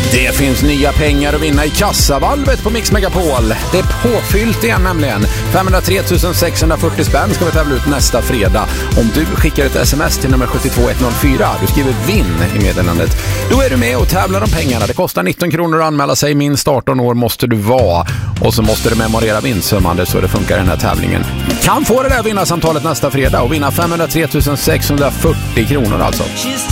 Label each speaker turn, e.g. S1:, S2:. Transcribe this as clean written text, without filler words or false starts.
S1: Det finns nya pengar att vinna i kassavalvet på Mix Megapol. Det är påfyllt igen nämligen. 503 640 spänn ska vi tävla ut nästa fredag. Om du skickar ett sms till nummer 72104, du skriver vinn i meddelandet, då är du med och tävlar om pengarna. Det kostar 19 kronor att anmäla sig, minst 18 år måste du vara. Och så måste du memorera vinstsumman, så det funkar i den här tävlingen. Kan få det där vinnarsamtalet nästa fredag och vinna 503 640 kronor alltså.